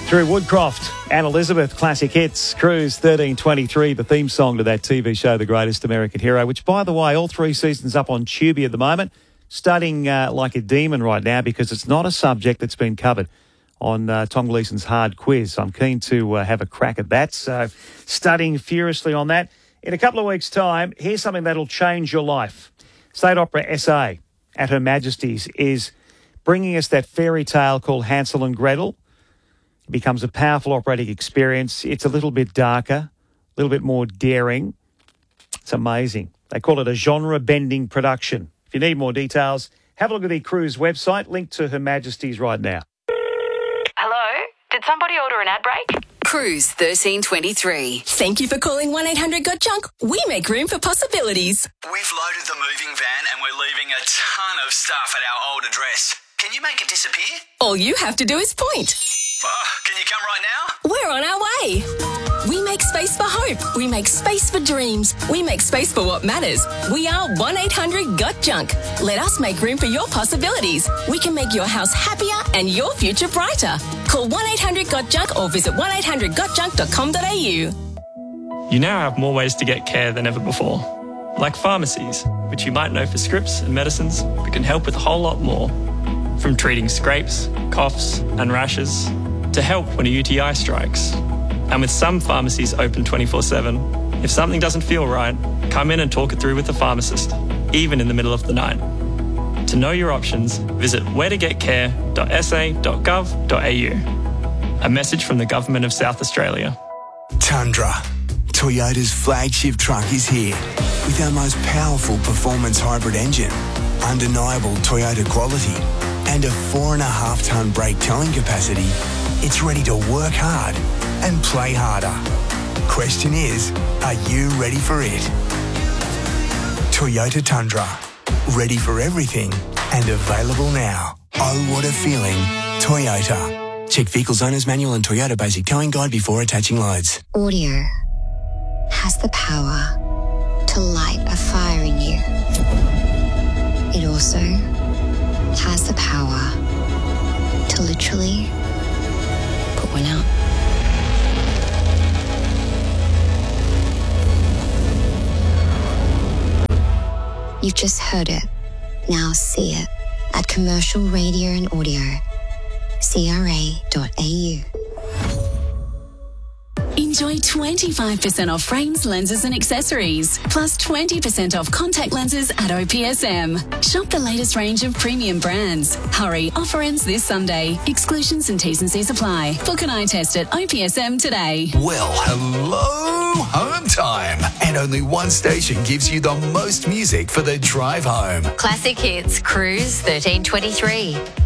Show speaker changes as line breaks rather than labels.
Drew Woodcroft and Elizabeth, classic hits, Cruise 1323, the theme song to that TV show, The Greatest American Hero, which, by the way, all 3 seasons up on Tubi at the moment, studying like a demon right now because it's not a subject that's been covered on Tom Gleeson's Hard Quiz. I'm keen to have a crack at that, so studying furiously on that. In a couple of weeks' time, here's something that'll change your life. State Opera SA at Her Majesty's is bringing us that fairy tale called Hansel and Gretel. It becomes a powerful operatic experience. It's a little bit darker, a little bit more daring. It's amazing. They call it a genre-bending production. If you need more details, have a look at the cruise website, linked to Her Majesty's right now.
Hello? Did somebody order an ad break?
Cruise 1323.
Thank you for calling 1-800-GOT-JUNK. We make room for possibilities.
We've loaded the moving van and we're leaving a ton of stuff at our old address. Can you make it disappear?
All you have to do is point.
Can you come right now?
We're on our way. We make space for hope. We make space for dreams. We make space for what matters. We are 1-800-GOT-JUNK. Let us make room for your possibilities. We can make your house happier and your future brighter. Call 1-800-GOT-JUNK or visit 1-800-GOT-JUNK.com.au.
You now have more ways to get care than ever before, like pharmacies, which you might know for scripts and medicines, but can help with a whole lot more. From treating scrapes, coughs and rashes, to help when a UTI strikes. And with some pharmacies open 24/7, if something doesn't feel right, come in and talk it through with the pharmacist, even in the middle of the night. To know your options, visit wheretogetcare.sa.gov.au. A message from the Government of South Australia.
Tundra, Toyota's flagship truck, is here with our most powerful performance hybrid engine, undeniable Toyota quality, and a 4.5-tonne brake towing capacity. It's ready to work hard and play harder. Question is, are you ready for it? Toyota Tundra, ready for everything and available now. Oh, what a feeling. Toyota. Check Vehicles Owner's Manual and Toyota Basic Towing Guide before attaching loads.
Audio has the power to light a fire in you. It also has the power to literally put one out. You've just heard it. Now see it at Commercial Radio and Audio, CRA.au.
Enjoy 25% off frames, lenses and accessories, plus 20% off contact lenses at OPSM. Shop the latest range of premium brands. Hurry, offer ends this Sunday. Exclusions and T's and C's apply. Book an eye test at OPSM today.
Well, hello, home time. And only one station gives you the most music for the drive home.
Classic hits, Cruise 1323.